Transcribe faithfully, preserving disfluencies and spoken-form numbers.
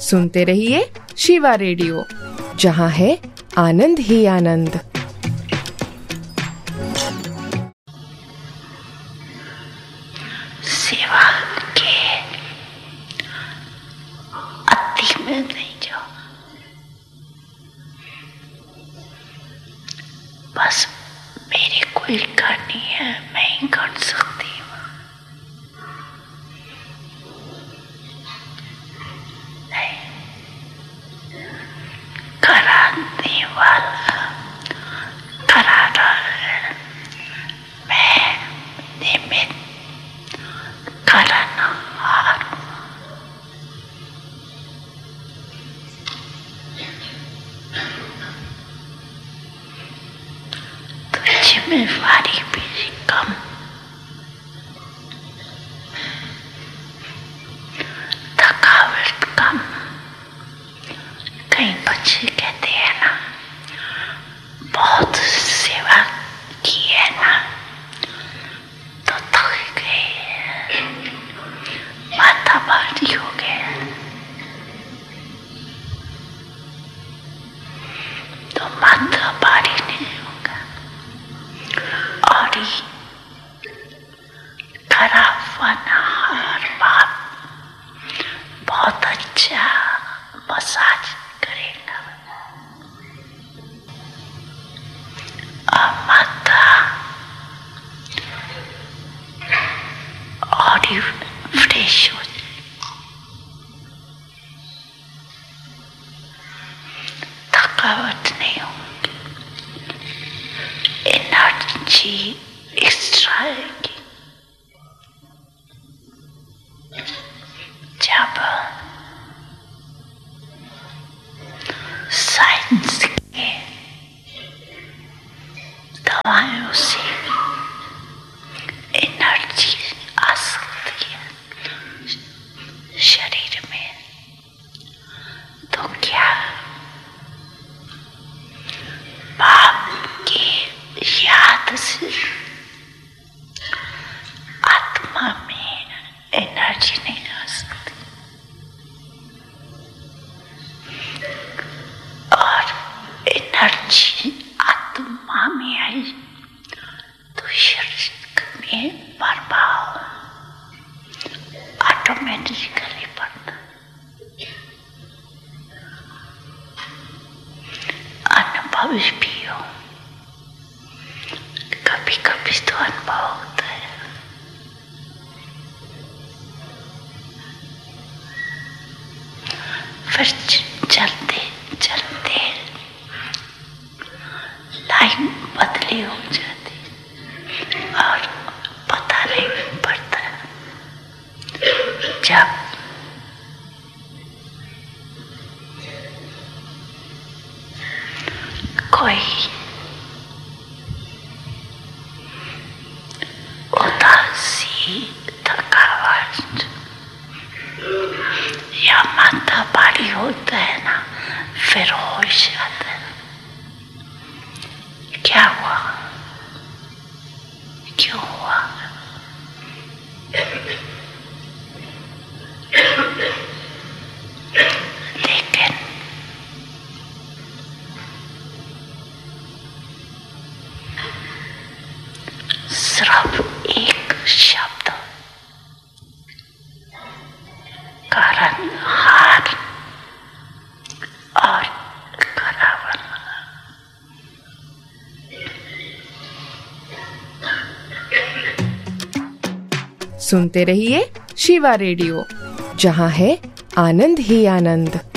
सुनते रहिए शिवा रेडियो, जहाँ है आनंद ही आनंद। सेवा के अति में नहीं जाओ, बस मेरी कोई करनी है, मैं ही कर सकती हूँ। कराने वाला करा रहा है, मैं निमित्त करनहार हूँ। तो जिम्मेवारी भी कम, थकावट कम। कई बच्चे कहते हैं ना, बहुत सेवा की है ना तो थक गए, माथा भारी हो गया। तो माथा भारी नहीं होगा, और ही करावनहार बाप बहुत अच्छा मसाज करेगा। और माथा और ही फ्रेश हो जाए, थकावट नहीं होगी, एनर्जी एक्स्ट्रा आएगी। जब साइंस के दवाइयों से एनर्जी आ सकती है शरीर में, तो क्या बाप की याद से आत्मा में एनर्जी नहीं आ सकती? और एनर्जी आत्मा में आई तो शरीर में प्रभाव ऑटोमेटिकली पड़ता। अनुभव भी हो, कभी कभी तो अनुभव होता है। फिर चलते चलते लाइन बदली हो जाती और पता नहीं पड़ता। जब कोई उदासी, थकावट या माथा भारी होता है ना, फिर होश आता है। क्या हुआ, क्यों हुआ? लेकिन सिर्फ एक शब्द कारणहार और करावन, सुनते रहिए शिवा रेडियो, जहाँ है आनंद ही आनंद।